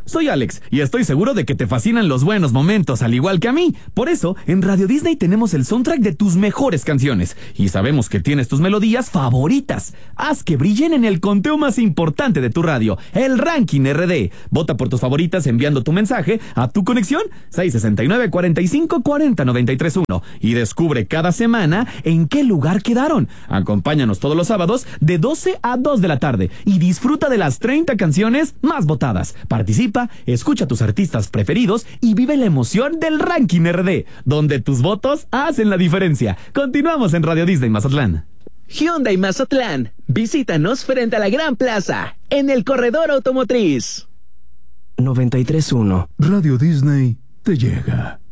Soy Alex y estoy seguro de que te fascinan los buenos momentos, al igual que a mí. Por eso, en Radio Disney tenemos el soundtrack de tus mejores canciones y sabemos que tienes tus melodías favoritas. Haz que brillen en el conteo más importante de tu radio, el Ranking RD. Vota por tus favoritas enviando tu mensaje a tu conexión 669-4540-931 y descubre cada semana en qué lugar quedaron. Acompáñanos todos los sábados de 12 a 2 de la tarde y disfruta de las 30 canciones más votadas. Participa, escucha a tus artistas preferidos y vive la emoción del Ranking RD, donde tus votos hacen la diferencia. Continuamos en Radio Disney Mazatlán. Hyundai Mazatlán. Visítanos frente a la Gran Plaza, en el corredor automotriz. 93.1 Radio Disney te llega.